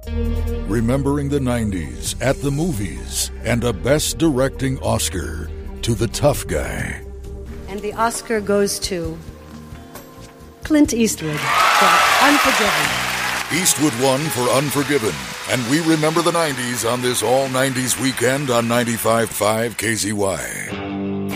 Remembering the 90s at the movies and a Best Directing Oscar to The Tough Guy. And the Oscar goes to Clint Eastwood for Unforgiven. Eastwood won for Unforgiven. And we remember the 90s on this all-90s weekend on 95.5 KZY.